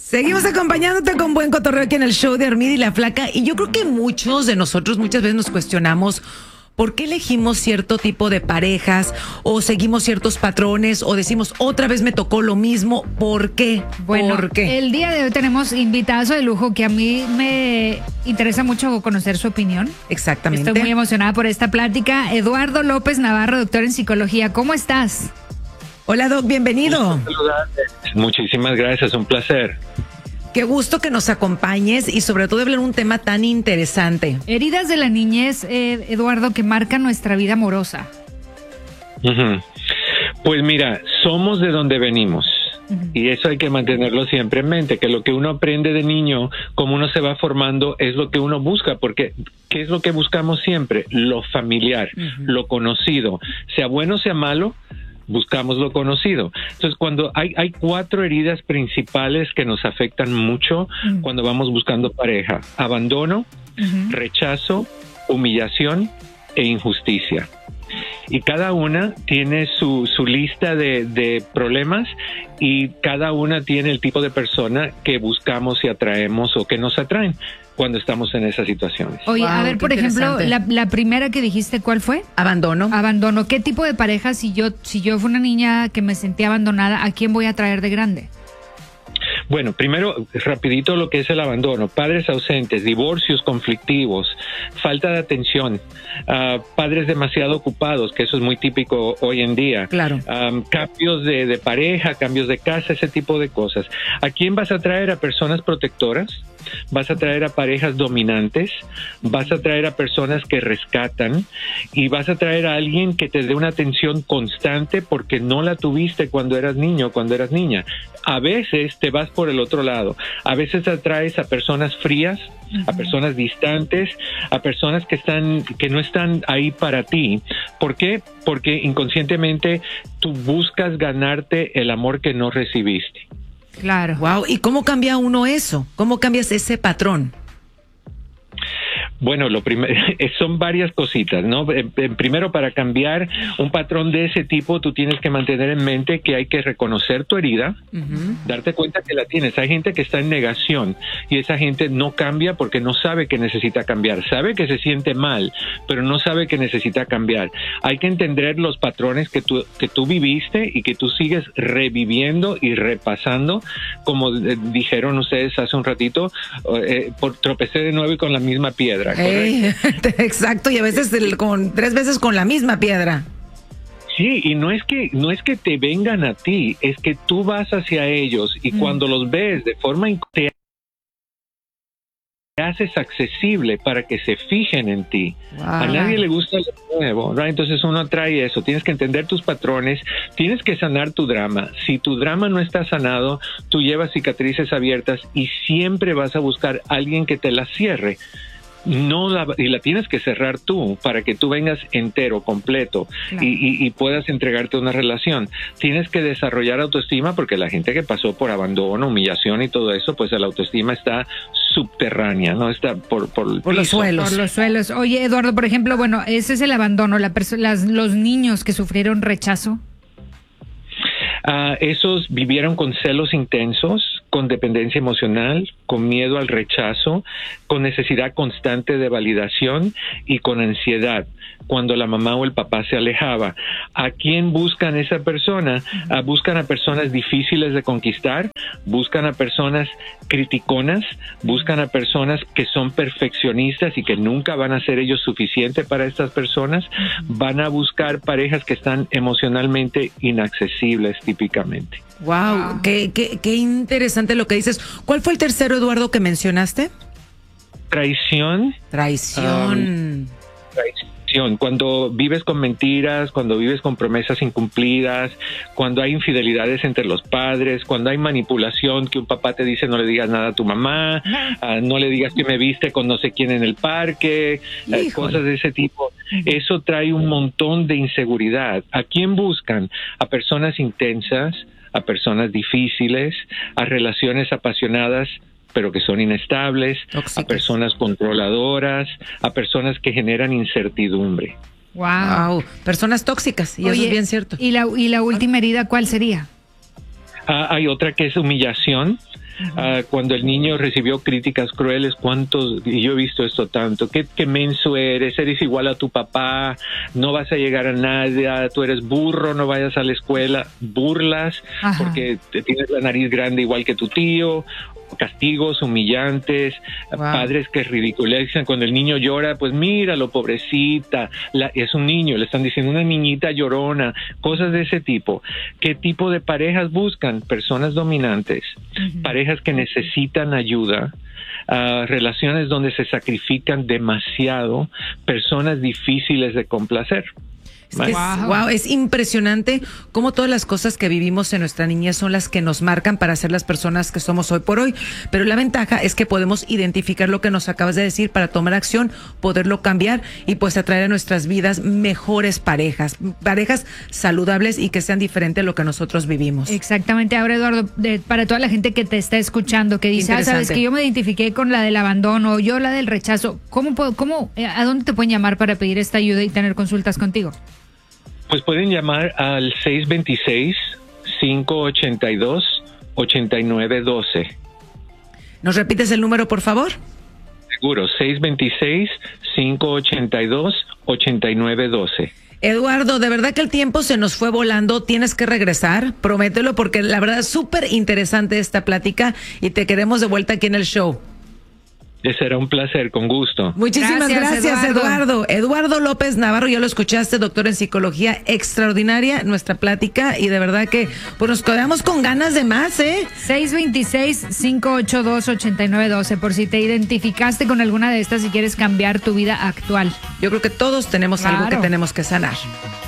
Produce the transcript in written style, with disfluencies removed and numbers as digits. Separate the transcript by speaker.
Speaker 1: Seguimos acompañándote con buen cotorreo aquí en el show de Armida y la Flaca. Y yo creo que muchos de nosotros muchas veces nos cuestionamos por qué elegimos cierto tipo de parejas o seguimos ciertos patrones o decimos otra vez me tocó lo mismo. ¿Por qué?
Speaker 2: Bueno,
Speaker 1: ¿Por qué?
Speaker 2: el día de hoy tenemos invitados de lujo que a mí me interesa mucho conocer su opinión.
Speaker 1: Exactamente.
Speaker 2: Estoy muy emocionada por esta plática. Eduardo López Navarro, doctor en psicología. ¿Cómo estás?
Speaker 1: Hola, Doc, bienvenido.
Speaker 3: Muchísimas gracias, un placer.
Speaker 1: Qué gusto que nos acompañes y sobre todo hablar de un tema tan interesante.
Speaker 2: Heridas de la niñez, Eduardo, que marcan nuestra vida amorosa.
Speaker 3: Uh-huh. Pues mira, somos de donde venimos. Uh-huh. Y eso hay que mantenerlo siempre en mente, que lo que uno aprende de niño, como uno se va formando, es lo que uno busca, porque ¿qué es lo que buscamos siempre? Lo familiar, uh-huh, lo conocido, sea bueno, sea malo, buscamos lo conocido. Entonces, cuando hay 4 heridas principales que nos afectan mucho cuando vamos buscando pareja: abandono, rechazo, humillación e injusticia. Y cada una tiene su lista de problemas, y cada una tiene el tipo de persona que buscamos y atraemos o que nos atraen cuando estamos en esas situaciones.
Speaker 2: Oye, a ver, por ejemplo, la primera que dijiste, ¿cuál fue?
Speaker 1: Abandono.
Speaker 2: Abandono. ¿Qué tipo de pareja, si yo fui una niña que me sentía abandonada, a quién voy a traer de grande?
Speaker 3: Bueno, primero, rapidito, lo que es el abandono: padres ausentes, divorcios conflictivos, falta de atención, padres demasiado ocupados, que eso es muy típico hoy en día.
Speaker 1: Claro.
Speaker 3: Cambios de pareja, cambios de casa, ese tipo de cosas. ¿A quién vas a traer? A personas protectoras, vas a traer a parejas dominantes, vas a traer a personas que rescatan, y vas a traer a alguien que te dé una atención constante porque no la tuviste cuando eras niño, cuando eras niña. A veces te vas por el otro lado. A veces atraes a personas frías, a personas distantes, a personas que no están ahí para ti. ¿Por qué? Porque inconscientemente tú buscas ganarte el amor que no recibiste.
Speaker 2: Claro.
Speaker 1: Wow. ¿Y cómo cambia uno eso? ¿Cómo cambias ese patrón?
Speaker 3: Bueno, lo primero son varias cositas, ¿no? Primero, para cambiar un patrón de ese tipo, tú tienes que mantener en mente que hay que reconocer tu herida, darte cuenta que la tienes. Hay gente que está en negación, y esa gente no cambia porque no sabe que necesita cambiar. Sabe que se siente mal, pero no sabe que necesita cambiar. Hay que entender los patrones que tú viviste y que tú sigues reviviendo y repasando, como dijeron ustedes hace un ratito, tropecé de nuevo y con la misma piedra.
Speaker 1: Exacto, y a veces con 3 veces con la misma piedra.
Speaker 3: Sí, y no es que te vengan a ti, es que tú vas hacia ellos, y cuando los ves de forma te haces accesible para que se fijen en ti. Wow. A nadie le gusta lo nuevo, ¿right? Entonces uno trae eso. Tienes que entender tus patrones, tienes que sanar tu drama. Si tu drama no está sanado, tú llevas cicatrices abiertas y siempre vas a buscar a alguien que te la cierre. Y la tienes que cerrar tú para que tú vengas entero, completo, claro, y puedas entregarte una relación. Tienes que desarrollar autoestima, porque la gente que pasó por abandono, humillación y todo eso, pues la autoestima está subterránea, ¿no? Está por
Speaker 1: los suelos.
Speaker 2: Por los suelos. Oye, Eduardo, por ejemplo, bueno, ese es el abandono, los niños que sufrieron rechazo.
Speaker 3: Esos vivieron con celos intensos, con dependencia emocional, con miedo al rechazo, con necesidad constante de validación y con ansiedad cuando la mamá o el papá se alejaba. ¿A quién buscan esa persona? Buscan a personas difíciles de conquistar, buscan a personas criticonas, buscan a personas que son perfeccionistas y que nunca van a ser ellos suficiente para estas personas. Van a buscar parejas que están emocionalmente inaccesibles típicamente.
Speaker 1: Wow, qué interesante lo que dices. ¿Cuál fue el tercero, Eduardo, que mencionaste?
Speaker 3: Traición.
Speaker 1: Traición.
Speaker 3: Cuando vives con mentiras, cuando vives con promesas incumplidas, cuando hay infidelidades entre los padres, cuando hay manipulación, que un papá te dice no le digas nada a tu mamá, no le digas que me viste con no sé quién en el parque, cosas de ese tipo. Eso trae un montón de inseguridad. ¿A quién buscan? A personas intensas, a personas difíciles, a relaciones apasionadas pero que son inestables, tóxicas, a personas controladoras, a personas que generan incertidumbre.
Speaker 1: Wow, personas tóxicas, y oye, eso es bien cierto.
Speaker 2: ¿Y la última herida cuál sería?
Speaker 3: Hay otra que es humillación. Cuando el niño recibió críticas crueles, y yo he visto esto tanto, qué menso eres igual a tu papá, no vas a llegar a nada, tú eres burro, no vayas a la escuela, burlas, porque te tienes la nariz grande igual que tu tío, castigos humillantes, padres que ridiculizan cuando el niño llora, pues míralo, pobrecita, es un niño, le están diciendo una niñita llorona, cosas de ese tipo. ¿Qué tipo de parejas buscan? Personas dominantes, parejas que necesitan ayuda, relaciones donde se sacrifican demasiado, personas difíciles de complacer.
Speaker 1: Es impresionante cómo todas las cosas que vivimos en nuestra niñez son las que nos marcan para ser las personas que somos hoy por hoy. Pero la ventaja es que podemos identificar lo que nos acabas de decir para tomar acción, poderlo cambiar y pues atraer a nuestras vidas mejores parejas saludables y que sean diferentes a lo que nosotros vivimos.
Speaker 2: Exactamente. Ahora, Eduardo, para toda la gente que te está escuchando, que dice, sabes que yo me identifiqué con la del abandono, yo la del rechazo, ¿a dónde te pueden llamar para pedir esta ayuda y tener consultas contigo?
Speaker 3: Pues pueden llamar al 626-582-8912.
Speaker 1: ¿Nos repites el número, por favor?
Speaker 3: Seguro, 626-582-8912.
Speaker 1: Eduardo, de verdad que el tiempo se nos fue volando, tienes que regresar, promételo, porque la verdad es súper interesante esta plática y te queremos de vuelta aquí en el show.
Speaker 3: Será un placer, con gusto.
Speaker 1: Muchísimas gracias, Eduardo. Eduardo López Navarro, ya lo escuchaste, doctor en psicología, extraordinaria nuestra plática y de verdad que pues nos quedamos con ganas de más,
Speaker 2: 626-582-8912, por si te identificaste con alguna de estas y quieres cambiar tu vida actual.
Speaker 1: Yo creo que todos tenemos algo que tenemos que sanar.